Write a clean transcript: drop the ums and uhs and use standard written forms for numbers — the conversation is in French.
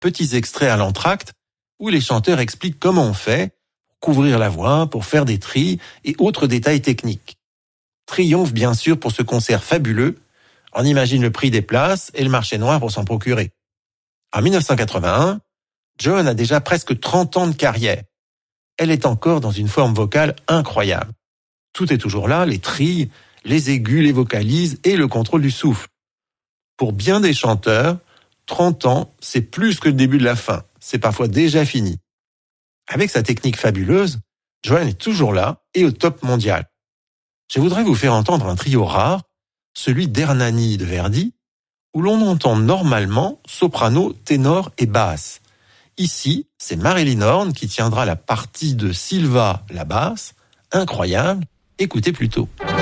petits extraits à l'entracte où les chanteurs expliquent comment on fait pour couvrir la voix, pour faire des trilles et autres détails techniques. Triomphe bien sûr pour ce concert fabuleux. On imagine le prix des places et le marché noir pour s'en procurer. En 1981, Joan a déjà presque 30 ans de carrière. Elle est encore dans une forme vocale incroyable. Tout est toujours là, les trilles, les aigus, les vocalises et le contrôle du souffle. Pour bien des chanteurs, 30 ans, c'est plus que le début de la fin. C'est parfois déjà fini. Avec sa technique fabuleuse, Joan est toujours là et au top mondial. Je voudrais vous faire entendre un trio rare, celui d'Hernani de Verdi, où l'on entend normalement soprano, ténor et basse. Ici, c'est Marilyn Horne qui tiendra la partie de Silva, la basse. Incroyable, écoutez plutôt.